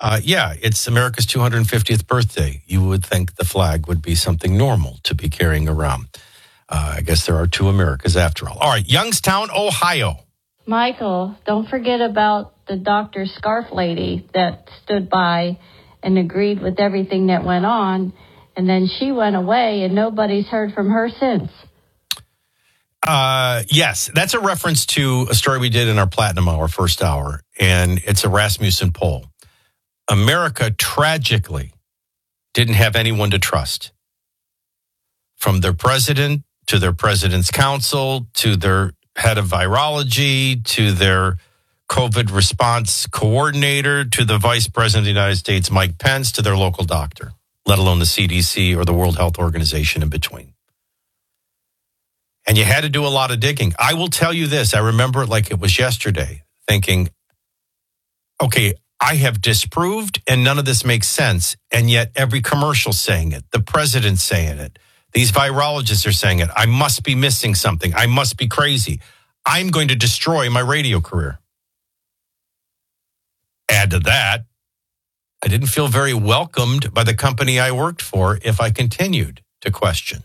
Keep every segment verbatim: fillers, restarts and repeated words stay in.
Uh, yeah, it's America's two hundred fiftieth birthday. You would think the flag would be something normal to be carrying around. Uh, I guess there are two Americas after all. All right, Youngstown, Ohio. Michael, don't forget about the Doctor Scarf lady that stood by and agreed with everything that went on, and then she went away, and nobody's heard from her since. Uh, yes, that's a reference to a story we did in our Platinum Hour, first hour, and it's a Rasmussen poll. America tragically didn't have anyone to trust. From their president to their president's council to their head of virology to their COVID response coordinator to the vice president of the United States, Mike Pence, to their local doctor, let alone the C D C or the World Health Organization in between. And you had to do a lot of digging. I will tell you this. I remember it like it was yesterday, thinking, okay, I have disproved and none of this makes sense. And yet every commercial's saying it. The president's saying it. These virologists are saying it. I must be missing something. I must be crazy. I'm going to destroy my radio career. Add to that, I didn't feel very welcomed by the company I worked for if I continued to question.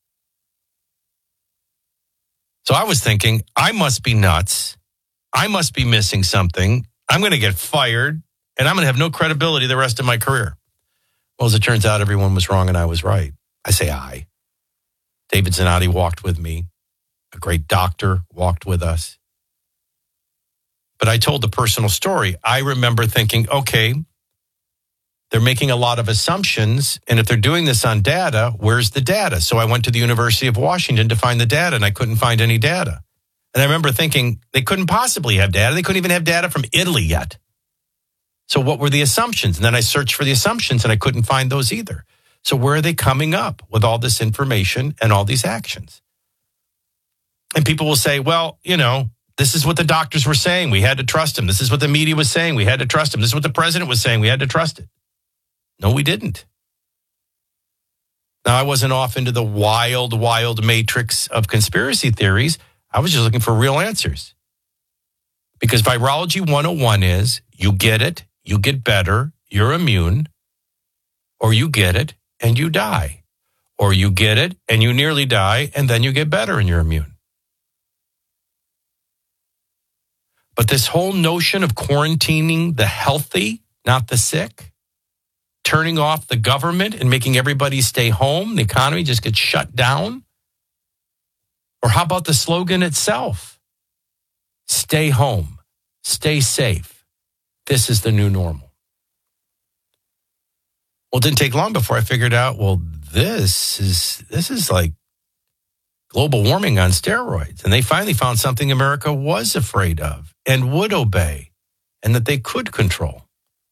So I was thinking, I must be nuts. I must be missing something. I'm going to get fired, and I'm going to have no credibility the rest of my career. Well, as it turns out, everyone was wrong and I was right. I say I. David Zanotti walked with me. A great doctor walked with us. But I told the personal story. I remember thinking, okay, they're making a lot of assumptions, and if they're doing this on data, where's the data? So I went to the University of Washington to find the data, and I couldn't find any data. And I remember thinking, they couldn't possibly have data. They couldn't even have data from Italy yet. So what were the assumptions? And then I searched for the assumptions, and I couldn't find those either. So where are they coming up with all this information and all these actions? And people will say, well, you know, this is what the doctors were saying. We had to trust them. This is what the media was saying. We had to trust them. This is what the president was saying. We had to trust it. No, we didn't. Now, I wasn't off into the wild, wild matrix of conspiracy theories. I was just looking for real answers. Because Virology one oh one is, you get it, you get better, you're immune, or you get it and you die. Or you get it and you nearly die and then you get better and you're immune. But this whole notion of quarantining the healthy, not the sick, turning off the government and making everybody stay home, the economy just gets shut down. Or how about the slogan itself? Stay home, stay safe. This is the new normal. Well, it didn't take long before I figured out, well, this is this is like global warming on steroids. And they finally found something America was afraid of and would obey and that they could control.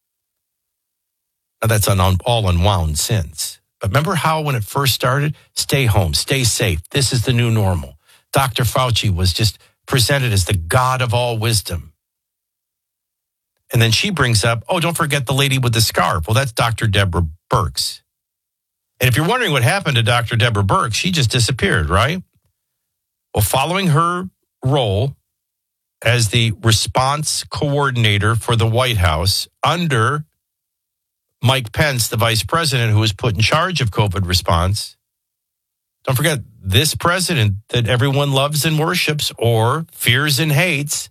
Now, that's un- all unwound since. But remember how when it first started, stay home, stay safe. This is the new normal. Doctor Fauci was just presented as the God of all wisdom. And then she brings up, oh, don't forget the lady with the scarf. Well, that's Doctor Deborah Birx. And if you're wondering what happened to Doctor Deborah Birx, she just disappeared, right? Well, following her role as the response coordinator for the White House under Mike Pence, the vice president who was put in charge of COVID response, don't forget this president that everyone loves and worships or fears and hates,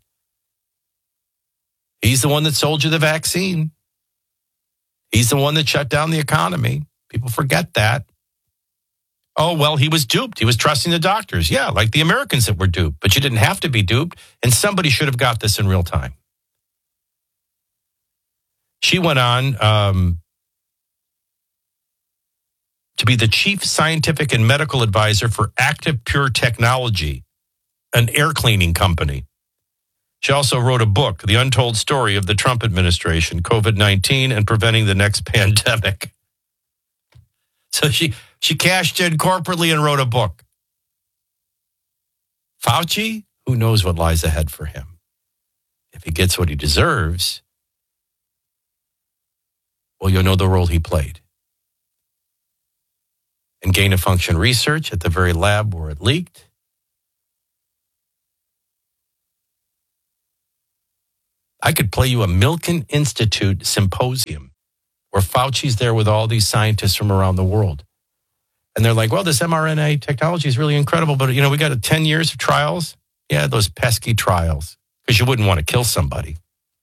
he's the one that sold you the vaccine. He's the one that shut down the economy. People forget that. Oh, well, he was duped. He was trusting the doctors. Yeah, like the Americans that were duped. But you didn't have to be duped, and somebody should have got this in real time. She went on um, to be the chief scientific and medical advisor for Active Pure Technology, an air cleaning company. She also wrote a book, The Untold Story of the Trump Administration, COVID nineteen and Preventing the Next Pandemic. So she, she cashed in corporately and wrote a book. Fauci, who knows what lies ahead for him? If he gets what he deserves, well, you'll know the role he played. And gain-of-function research at the very lab where it leaked. I could play you a Milken Institute symposium where Fauci's there with all these scientists from around the world. And they're like, well, this mRNA technology is really incredible, but, you know, we got a ten years of trials. Yeah, those pesky trials, because you wouldn't want to kill somebody.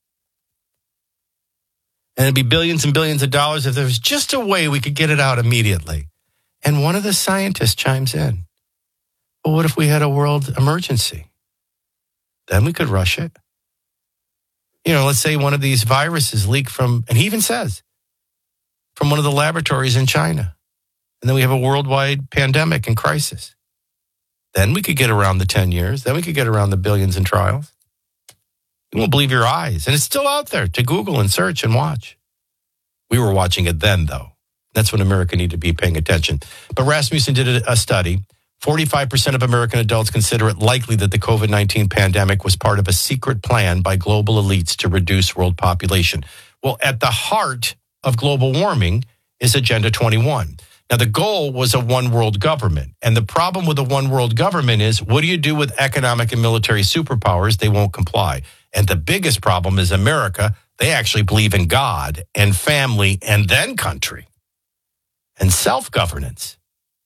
And it'd be billions and billions of dollars if there was just a way we could get it out immediately. And one of the scientists chimes in. Well, what if we had a world emergency? Then we could rush it. You know, let's say one of these viruses leak from, and he even says, from one of the laboratories in China. And then we have a worldwide pandemic and crisis. Then we could get around the ten years. Then we could get around the billions in trials. You won't believe your eyes. And it's still out there to Google and search and watch. We were watching it then, though. That's when America needed to be paying attention. But Rasmussen did a study. forty-five percent of American adults consider it likely that the covid nineteen pandemic was part of a secret plan by global elites to reduce world population. Well, at the heart of global warming is Agenda twenty-one. Now, the goal was a one world government. And the problem with a one world government is, what do you do with economic and military superpowers? They won't comply. And the biggest problem is America. They actually believe in God and family and then country and self-governance.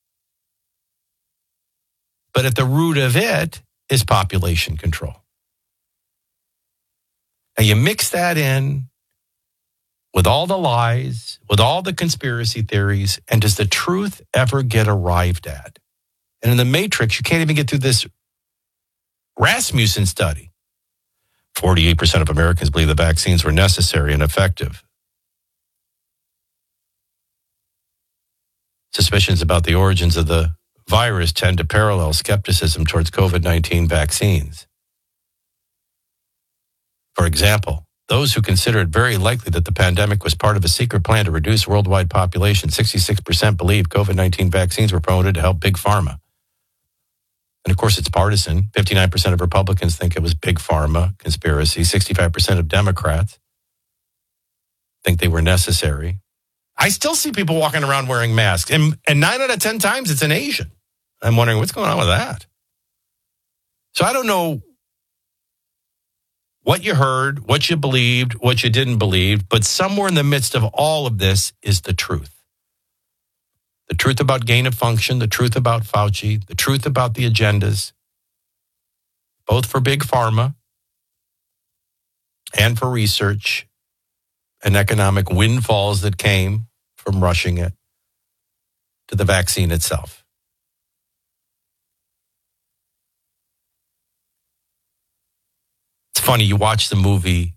But at the root of it is population control. Now, you mix that in with all the lies, with all the conspiracy theories, and does the truth ever get arrived at? And in the Matrix, you can't even get through this Rasmussen study. forty-eight percent of Americans believe the vaccines were necessary and effective. Suspicions about the origins of the virus tend to parallel skepticism towards covid nineteen vaccines. For example, those who consider it very likely that the pandemic was part of a secret plan to reduce worldwide population, sixty-six percent believe covid nineteen vaccines were promoted to help Big Pharma. And of course, it's partisan. fifty-nine percent of Republicans think it was Big Pharma conspiracy. sixty-five percent of Democrats think they were necessary. I still see people walking around wearing masks. And, and nine out of ten times, it's an Asian. I'm wondering what's going on with that. So I don't know what you heard, what you believed, what you didn't believe, but somewhere in the midst of all of this is the truth. The truth about gain of function, the truth about Fauci, the truth about the agendas, both for Big Pharma and for research and economic windfalls that came from rushing it to the vaccine itself. It's funny, you watch the movie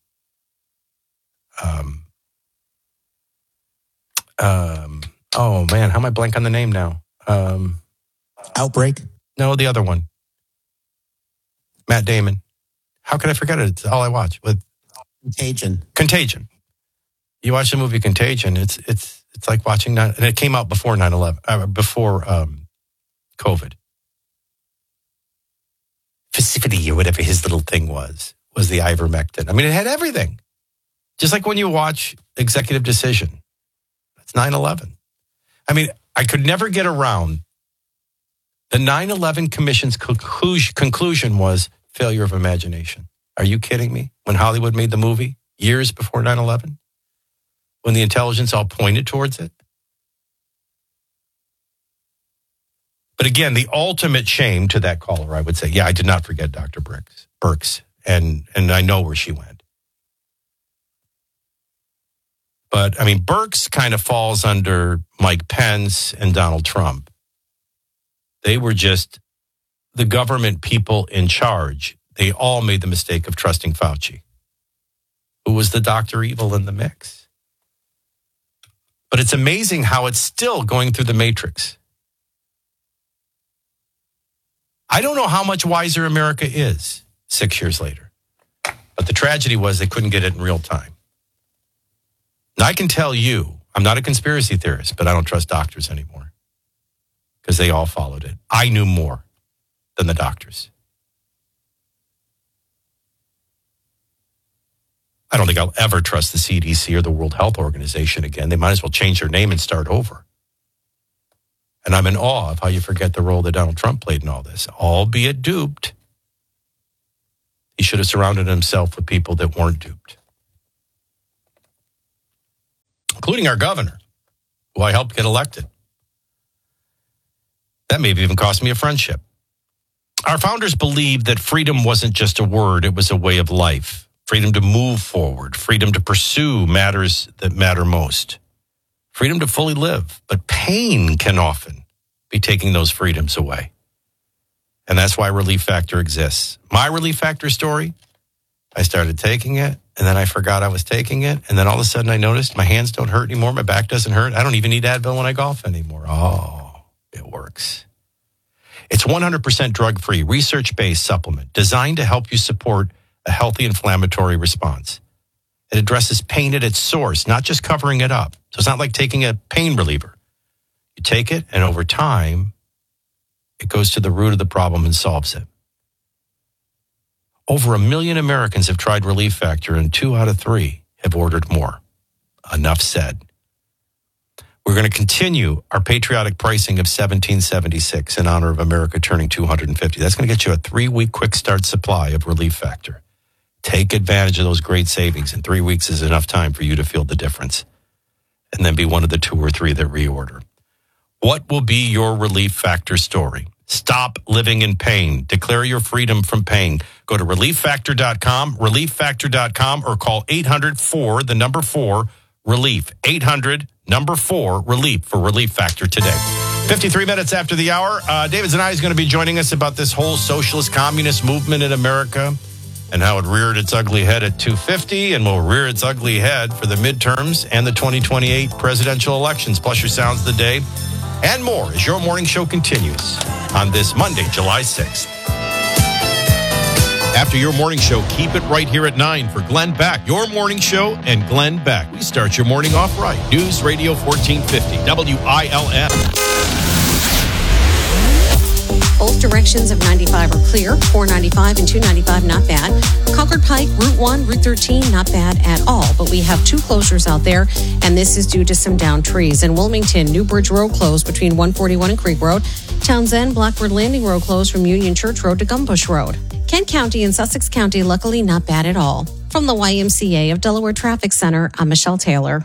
um, um, oh, man, how am I blank on the name now? Um, Outbreak? No, the other one. Matt Damon. How could I forget it? It's all I watch. With Contagion. Contagion. You watch the movie Contagion, it's it's it's like watching, nine, and it came out before nine eleven, uh, before um, COVID. Facility or whatever his little thing was, was the ivermectin. I mean, it had everything. Just like when you watch Executive Decision. That's nine eleven. I mean, I could never get around. The nine eleven Commission's conclusion, conclusion was failure of imagination. Are you kidding me? When Hollywood made the movie years before nine eleven? When the intelligence all pointed towards it? But again, the ultimate shame to that caller, I would say, yeah, I did not forget Doctor Birx, Birx, and, and I know where she went. But, I mean, Birx kind of falls under Mike Pence and Donald Trump. They were just the government people in charge. They all made the mistake of trusting Fauci, who was the Doctor Evil in the mix. But it's amazing how it's still going through the matrix. I don't know how much wiser America is six years later. But the tragedy was they couldn't get it in real time. Now, I can tell you, I'm not a conspiracy theorist, but I don't trust doctors anymore because they all followed it. I knew more than the doctors. I don't think I'll ever trust the C D C or the World Health Organization again. They might as well change their name and start over. And I'm in awe of how you forget the role that Donald Trump played in all this, albeit duped. He should have surrounded himself with people that weren't duped, including our governor, who I helped get elected. That maybe even cost me a friendship. Our founders believed that freedom wasn't just a word, it was a way of life. Freedom to move forward, freedom to pursue matters that matter most. Freedom to fully live, but pain can often be taking those freedoms away. And that's why Relief Factor exists. My Relief Factor story, I started taking it, and then I forgot I was taking it, and then all of a sudden I noticed my hands don't hurt anymore, my back doesn't hurt. I don't even need Advil when I golf anymore. Oh, it works. It's one hundred percent drug-free, research-based supplement designed to help you support a healthy inflammatory response. It addresses pain at its source, not just covering it up. So it's not like taking a pain reliever. You take it, and over time, it goes to the root of the problem and solves it. Over a million Americans have tried Relief Factor, and two out of three have ordered more. Enough said. We're going to continue our patriotic pricing of seventeen seventy-six in honor of America turning two hundred fifty. That's going to get you a three-week quick start supply of Relief Factor. Take advantage of those great savings. In three weeks is enough time for you to feel the difference. And then be one of the two or three that reorder. What will be your Relief Factor story? Stop living in pain. Declare your freedom from pain. Go to relief factor dot com, relief factor dot com, or call eight hundred four, the number four, relief. eight hundred, number four, relief for Relief Factor today. fifty-three minutes after the hour, uh, David Zanai is going to be joining us about this whole socialist communist movement in America and how it reared its ugly head at two fifty and will rear its ugly head for the midterms and the twenty twenty-eight presidential elections. Plus your sounds of the day and more as your morning show continues on this Monday, July sixth. After your morning show, keep it right here at nine for Glenn Beck. Your morning show and Glenn Beck. We start your morning off right. News Radio fourteen fifty, W I L M. Both directions of ninety-five are clear. four ninety-five and two ninety-five, not bad. Concord Pike, Route one, Route thirteen, not bad at all. But we have two closures out there, and this is due to some downed trees. In Wilmington, Newbridge Road closed between one forty-one and Creek Road. Townsend, Blackbird Landing Road closed from Union Church Road to Gumbush Road. Kent County and Sussex County, luckily not bad at all. From the Y M C A of Delaware Traffic Center, I'm Michelle Taylor.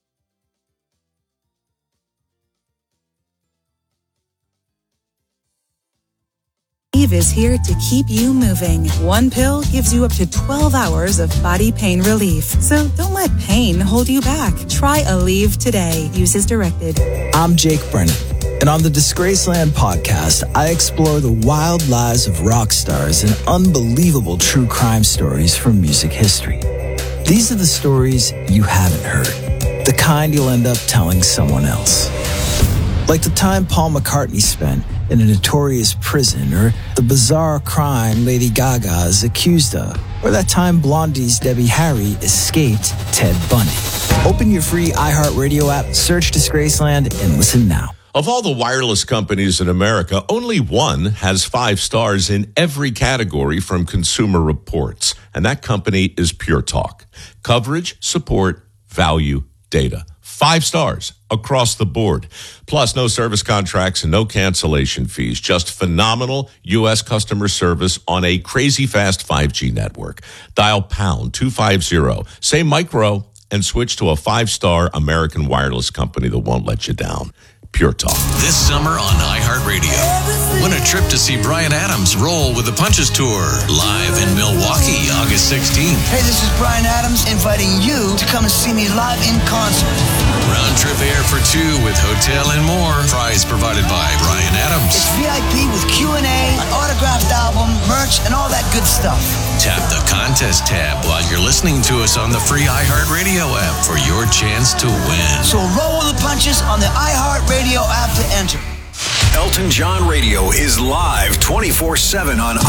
Aleve is here to keep you moving. One pill gives you up to twelve hours of body pain relief. So don't let pain hold you back. Try Aleve today. Use as directed. I'm Jake Brennan, and on the Disgraceland podcast, I explore the wild lives of rock stars and unbelievable true crime stories from music history. These are the stories you haven't heard, the kind you'll end up telling someone else. Like the time Paul McCartney spent in a notorious prison, or the bizarre crime Lady Gaga is accused of, or that time Blondie's Debbie Harry escaped Ted Bundy. Open your free iHeartRadio app, search Disgraceland, and listen now. Of all the wireless companies in America, only one has five stars in every category from Consumer Reports, and that company is Pure Talk. Coverage, support, value, data. Five stars across the board. Plus, no service contracts and no cancellation fees. Just phenomenal U S customer service on a crazy fast five G network. Dial pound two fifty, say micro, and switch to a five-star American wireless company that won't let you down. Pure Talk. This summer on iHeartRadio. Win a trip to see Bryan Adams roll with the Punches Tour live in Milwaukee, August sixteenth. Hey, this is Bryan Adams inviting you to come and see me live in concert. Round trip air for two with hotel and more. Prize provided by Bryan Adams. It's V I P with Q and A, an autographed album, merch, and all that good stuff. Tap the contest tab while you're listening to us on the free iHeartRadio app for your chance to win. So roll with the punches on the iHeartRadio app to enter. Elton John Radio is live twenty-four seven on